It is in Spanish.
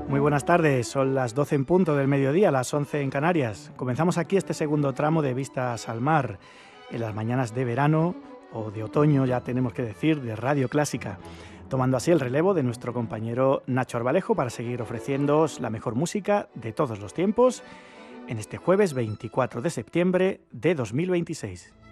Muy buenas tardes, son las 12 en punto del mediodía, las 11 en Canarias. Comenzamos aquí este segundo tramo de Vistas al Mar, en las mañanas de verano o de otoño, ya tenemos que decir, de Radio Clásica, tomando así el relevo de nuestro compañero Nacho Arbalejo para seguir ofreciéndoos la mejor música de todos los tiempos en este jueves 24 de septiembre de 2026.